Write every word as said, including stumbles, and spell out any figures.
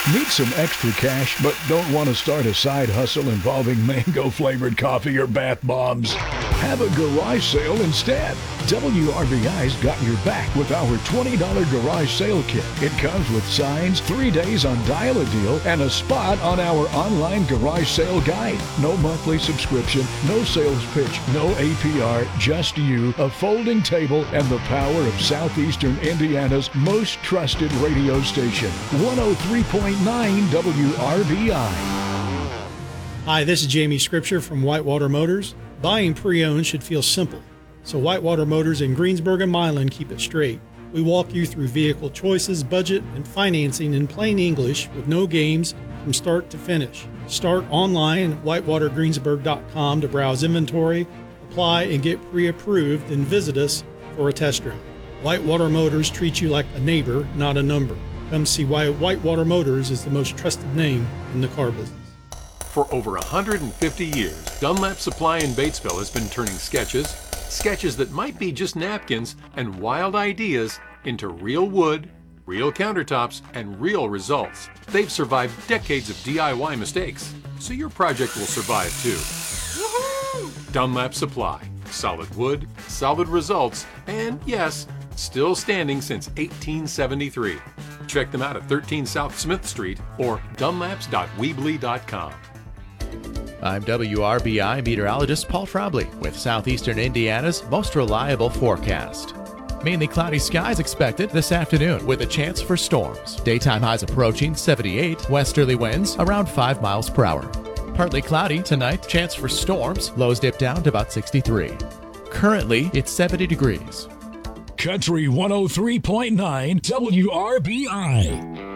Need some extra cash but don't want to start a side hustle involving mango-flavored coffee or bath bombs? Have a garage sale instead. W R B I's got your back with our twenty dollars garage sale kit. It comes with signs, three days on Dial a Deal, and a spot on our online garage sale guide. No monthly subscription, no sales pitch, no A P R, just you, a folding table, and the power of Southeastern Indiana's most trusted radio station. one oh three point nine W R B I. Hi, this is Jamie Scripture from Whitewater Motors. Buying pre-owned should feel simple, so Whitewater Motors in Greensburg and Milan keep it straight. We walk you through vehicle choices, budget, and financing in plain English with no games from start to finish. Start online at whitewater greensburg dot com to browse inventory, apply, and get pre-approved, then visit us for a test drive. Whitewater Motors treats you like a neighbor, not a number. Come see why Whitewater Motors is the most trusted name in the car business. For over one hundred fifty years, Dunlap Supply in Batesville has been turning sketches, sketches that might be just napkins, and wild ideas into real wood, real countertops, and real results. They've survived decades of D I Y mistakes, so your project will survive too. Woohoo! Dunlap Supply. Solid wood, solid results, and yes, still standing since eighteen seventy-three. Check them out at thirteen South Smith Street or dunlaps dot weebly dot com. I'm W R B I meteorologist Paul Trombley with Southeastern Indiana's most reliable forecast. Mainly cloudy skies expected this afternoon with a chance for storms. Daytime highs approaching seventy-eight, westerly winds around five miles per hour. Partly cloudy tonight, chance for storms, lows dip down to about sixty-three. Currently, it's seventy degrees. Country one oh three point nine W R B I.